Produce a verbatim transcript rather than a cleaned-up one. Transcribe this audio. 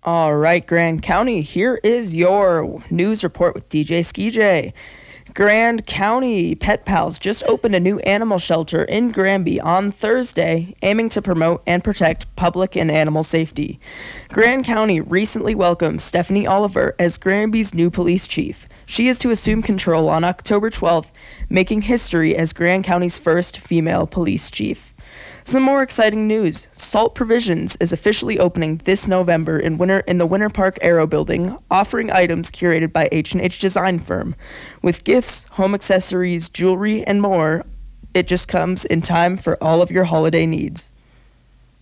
All right, Grand County, here is your news report with D J Ski J. Grand County Pet Pals just opened a new animal shelter in Granby on Thursday, aiming to promote and protect public and animal safety. Grand County recently welcomed Stephanie Oliver as Granby's new police chief. She is to assume control on October twelfth, making history as Grand County's first female police chief. Some more exciting news. Salt Provisions is officially opening this November in winter in the Winter Park Aero Building, offering items curated by H and H Design Firm. With gifts, home accessories, jewelry, and more, it just comes in time for all of your holiday needs.